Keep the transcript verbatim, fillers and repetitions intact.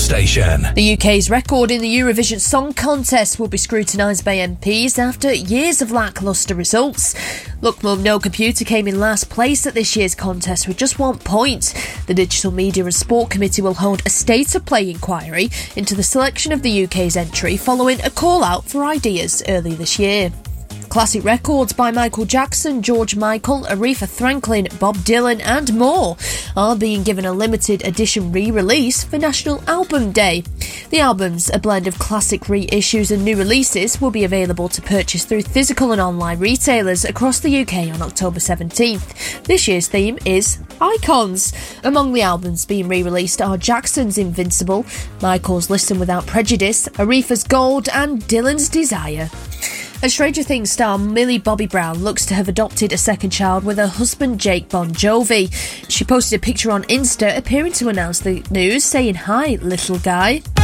station. The U K's record in the Eurovision Song Contest will be scrutinised by M Ps after years of lacklustre results. Look Mum No Computer came in last place at this year's contest with just one point. The Digital Media and Sport Committee will hold a state of play inquiry into the selection of the U K's entry following a call out for ideas early this year. Classic records by Michael Jackson, George Michael, Aretha Franklin, Bob Dylan and more are being given a limited edition re-release for National Album Day. The albums, a blend of classic reissues and new releases, will be available to purchase through physical and online retailers across the U K on October seventeenth. This year's theme is Icons. Among the albums being re-released are Jackson's Invincible, Michael's Listen Without Prejudice, Aretha's Gold and Dylan's Desire. A Stranger Things star Millie Bobby Brown looks to have adopted a second child with her husband Jake Bon Jovi. She posted a picture on Insta appearing to announce the news, saying, "Hi, little guy."